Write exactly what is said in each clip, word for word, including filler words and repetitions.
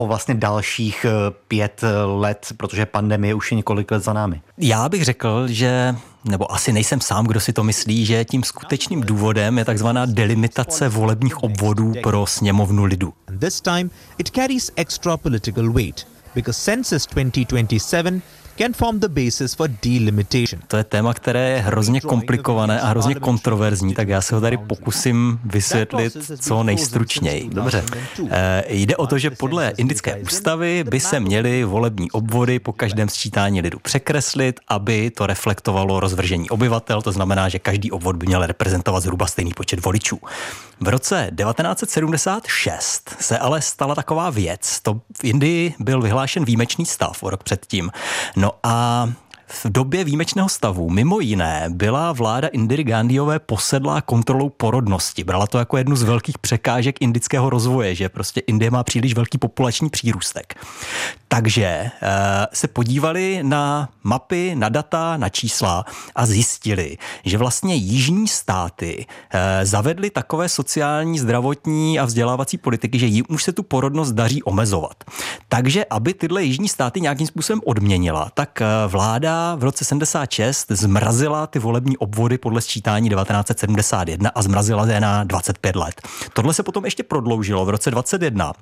o vlastně dalších pět let, protože pandemie už je několik let za námi? Já bych řekl, že nebo asi nejsem sám, kdo si to myslí, že tím skutečným důvodem je takzvaná delimitace volebních obvodů pro sněmovnu lidu. This time it carries extra political weight because census twenty twenty-seven can form the basis for delimitation. To je téma, které je hrozně komplikované a hrozně kontroverzní, tak já se ho tady pokusím vysvětlit co nejstručněji. Dobře. E, jde o to, že podle indické ústavy by se měly volební obvody po každém sčítání lidu překreslit, aby to reflektovalo rozvržení obyvatel, to znamená, že každý obvod by měl reprezentovat zhruba stejný počet voličů. V roce devatenáct set sedmdesát šest se ale stala taková věc. To v Indii byl vyhlášen výjimečný stav o rok předtím. No a v době výjimečného stavu mimo jiné byla vláda Indiry Gandhiové posedlá kontrolou porodnosti. Brala to jako jednu z velkých překážek indického rozvoje, že prostě Indie má příliš velký populační přírůstek. Takže e, se podívali na mapy, na data, na čísla a zjistili, že vlastně jižní státy e, zavedly takové sociální, zdravotní a vzdělávací politiky, že jim už se tu porodnost daří omezovat. Takže aby tyhle jižní státy nějakým způsobem odměnila, tak vláda v roce sedmdesát šest zmrazila ty volební obvody podle sčítání devatenáct set sedmdesát jedna a zmrazila je na dvacet pět let. Tohle se potom ještě prodloužilo v roce dvacet jedna.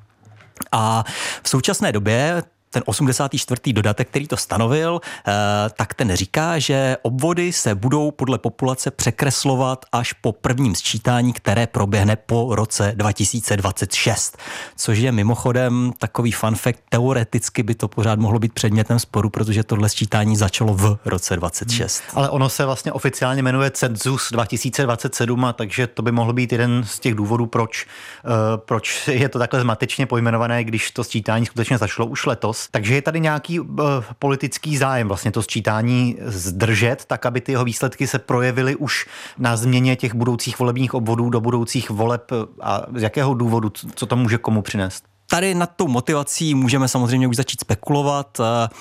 A v současné době ten osmdesátý čtvrtý dodatek, který to stanovil, tak ten říká, že obvody se budou podle populace překreslovat až po prvním sčítání, které proběhne po roce dva tisíce dvacet šest. Což je mimochodem takový fun fact, teoreticky by to pořád mohlo být předmětem sporu, protože tohle sčítání začalo v roce dvacet šest. Hmm. Ale ono se vlastně oficiálně jmenuje Census dva tisíce dvacet sedm, a takže to by mohl být jeden z těch důvodů, proč, uh, proč je to takhle zmatečně pojmenované, když to sčítání skutečně začalo už letos. Takže je tady nějaký uh, politický zájem vlastně to sčítání zdržet, tak aby ty jeho výsledky se projevily už na změně těch budoucích volebních obvodů do budoucích voleb. A z jakého důvodu, co to může komu přinést? Tady nad tou motivací můžeme samozřejmě už začít spekulovat.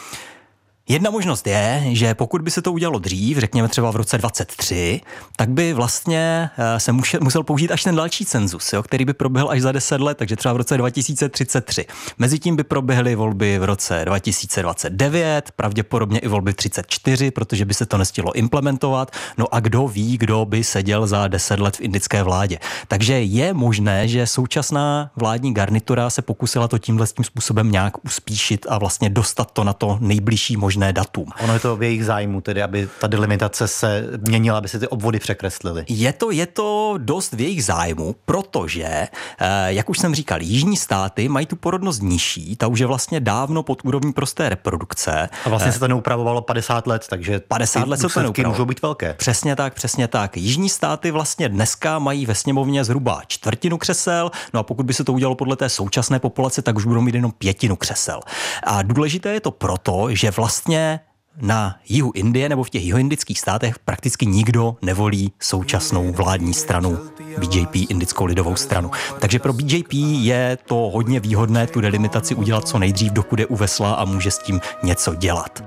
Jedna možnost je, že pokud by se to udělalo dřív, řekněme třeba v roce dvacet tři, tak by vlastně se musel použít až ten další cenzus, jo, který by proběhl až za deset let, takže třeba v roce dva tisíce třicet tři. Mezitím by proběhly volby v roce dva tisíce dvacet devět, pravděpodobně i volby třicet čtyři, protože by se to nestihlo implementovat. No a kdo ví, kdo by seděl za deset let v indické vládě. Takže je možné, že současná vládní garnitura se pokusila to tímhle tím způsobem nějak uspíšit a vlastně dostat to na to nejbližší možné datum. Ono je to v jejich zájmu, tedy aby ta delimitace se měnila, aby se ty obvody překreslily. Je to, je to dost v jejich zájmu, protože, jak už jsem říkal, jižní státy mají tu porodnost nižší, ta už je vlastně dávno pod úrovní prosté reprodukce. A vlastně se to neupravovalo padesát let, takže padesát let se to neupravovalo. Můžou být velké. Přesně tak, přesně tak. Jižní státy vlastně dneska mají ve sněmovně zhruba čtvrtinu křesel, no a pokud by se to udělalo podle té současné populace, tak už budou mít jenom pětinu křesel. A důležité je to proto, že vlastně na jihu Indie nebo v těch jihoindických státech prakticky nikdo nevolí současnou vládní stranu B J P, Indickou lidovou stranu. Takže pro B J P je to hodně výhodné tu delimitaci udělat co nejdřív, dokud je u vesla a může s tím něco dělat.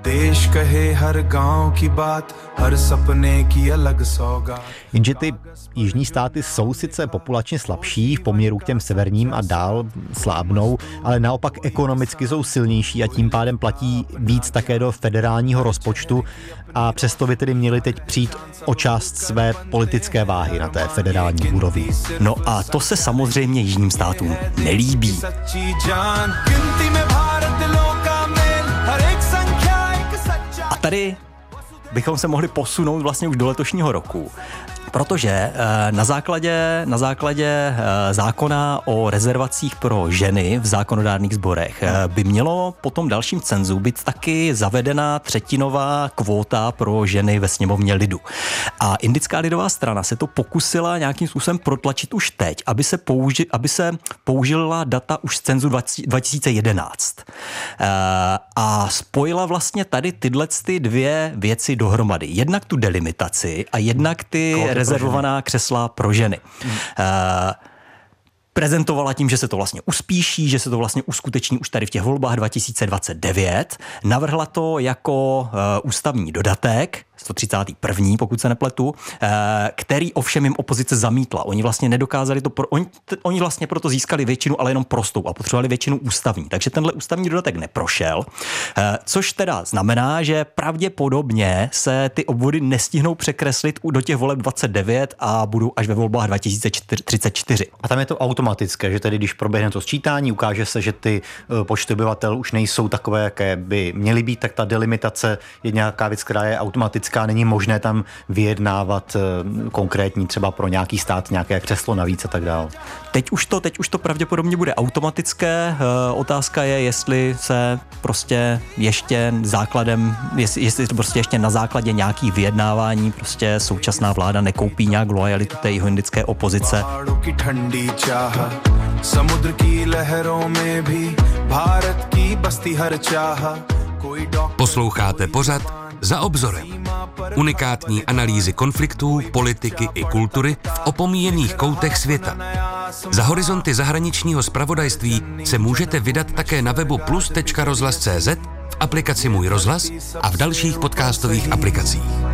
Jenže ty jižní státy jsou sice populačně slabší v poměru k těm severním a dál slábnou, ale naopak ekonomicky jsou silnější a tím pádem platí víc také do federálního rozpočtu a přesto by tedy měli teď přijít o část své politické váhy na té federální úrovni. No a to se samozřejmě jižním státům nelíbí. A tady bychom se mohli posunout vlastně už do letošního roku. Protože na základě, na základě zákona o rezervacích pro ženy v zákonodárných sborech by mělo po tom dalším cenzu být taky zavedena třetinová kvóta pro ženy ve sněmovně lidu. A Indická lidová strana se to pokusila nějakým způsobem protlačit už teď, aby se, použi, aby se použila data už z cenzu dva tisíce jedenáct. A spojila vlastně tady tyhle ty dvě věci dohromady. Jednak tu delimitaci a jednak ty rezervovaná křesla pro ženy. Hmm. Uh, prezentovala tím, že se to vlastně uspíší, že se to vlastně uskuteční už tady v těch volbách dva tisíce dvacet devět. Navrhla to jako uh, ústavní dodatek, sto třicátý první, pokud se nepletu, uh, který ovšem jim opozice zamítla. Oni vlastně nedokázali to, pro, oni, t, oni vlastně proto získali většinu, ale jenom prostou a potřebovali většinu ústavní. Takže tenhle ústavní dodatek neprošel, uh, což teda znamená, že pravděpodobně se ty obvody nestihnou překreslit do těch voleb dvacet devět a budou až ve volbách dva tisíce třicet čtyři. A tam je to automatické, že tedy když proběhne to sčítání, ukáže se, že ty počty obyvatel už nejsou takové, jaké by měly být, tak ta delimitace je nějaká věc, která je automatická, není možné tam vyjednávat konkrétní třeba pro nějaký stát nějaké křeslo navíc a tak dále. Teď už to, teď už to pravděpodobně bude automatické. Otázka je, jestli se prostě ještě základem, jestli, jestli to prostě ještě na základě nějaký vyjednávání prostě současná vláda nekoupí nějak lojalitu té jihoindické opozice. Posloucháte pořad Za obzorem. Unikátní analýzy konfliktů, politiky i kultury v opomíjených koutech světa. Za horizonty zahraničního zpravodajství se můžete vydat také na webu plus tečka rozhlas tečka cé zet, v aplikaci Můj rozhlas a v dalších podcastových aplikacích.